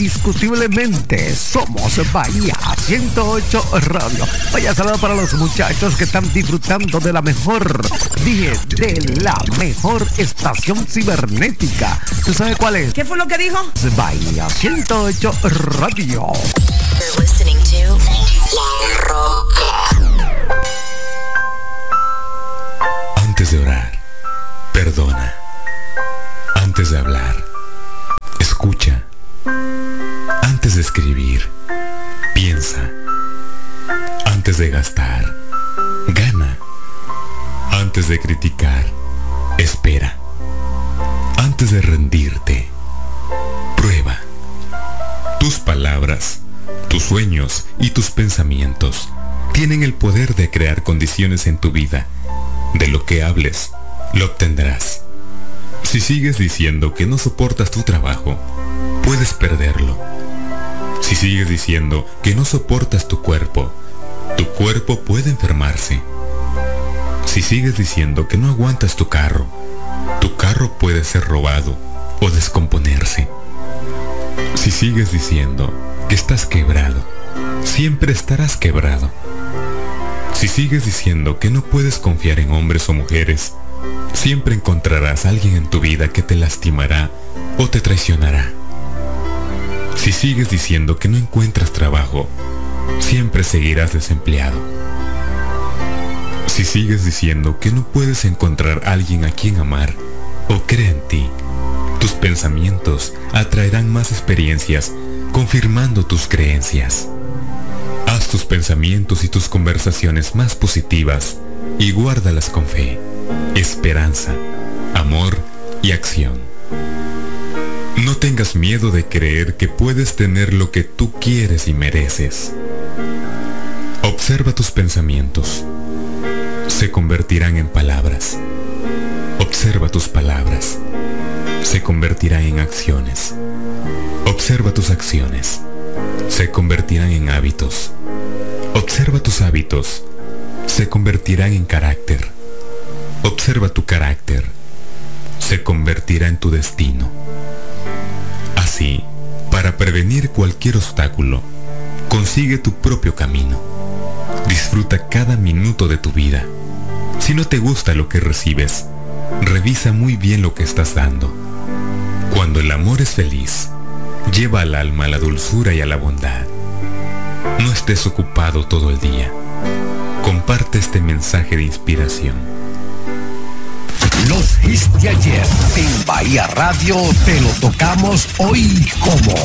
indiscutiblemente somos Bahía 108 Radio. Vaya saludo para los muchachos que están disfrutando de la mejor, dije, de la mejor estación cibernética. ¿Tú sabes cuál es? ¿Qué fue lo que dijo? Bahía 108 Radio. You're listening to La Roca. Antes de orar, perdona. Antes de hablar, escucha. Antes de escribir, piensa. Antes de gastar, gana. Antes de criticar, espera. Antes de rendirte, prueba. Tus palabras, tus sueños y tus pensamientos tienen el poder de crear condiciones en tu vida. De lo que hables, lo obtendrás. Si sigues diciendo que no soportas tu trabajo, puedes perderlo. Si sigues diciendo que no soportas tu cuerpo puede enfermarse. Si sigues diciendo que no aguantas tu carro puede ser robado o descomponerse. Si sigues diciendo que estás quebrado, siempre estarás quebrado. Si sigues diciendo que no puedes confiar en hombres o mujeres, siempre encontrarás a alguien en tu vida que te lastimará o te traicionará. Si sigues diciendo que no encuentras trabajo, siempre seguirás desempleado. Si sigues diciendo que no puedes encontrar a alguien a quien amar o cree en ti, tus pensamientos atraerán más experiencias confirmando tus creencias. Haz tus pensamientos y tus conversaciones más positivas y guárdalas con fe, esperanza, amor y acción. No tengas miedo de creer que puedes tener lo que tú quieres y mereces. Observa tus pensamientos. Se convertirán en palabras. Observa tus palabras. Se convertirán en acciones. Observa tus acciones. Se convertirán en hábitos. Observa tus hábitos. Se convertirán en carácter. Observa tu carácter. Se convertirá en tu destino. Así, para prevenir cualquier obstáculo, consigue tu propio camino. Disfruta cada minuto de tu vida. Si no te gusta lo que recibes, revisa muy bien lo que estás dando. Cuando el amor es feliz, lleva al alma a la dulzura y a la bondad. No estés ocupado todo el día. Comparte este mensaje de inspiración. Los hits de ayer en Bahía Radio te lo tocamos hoy como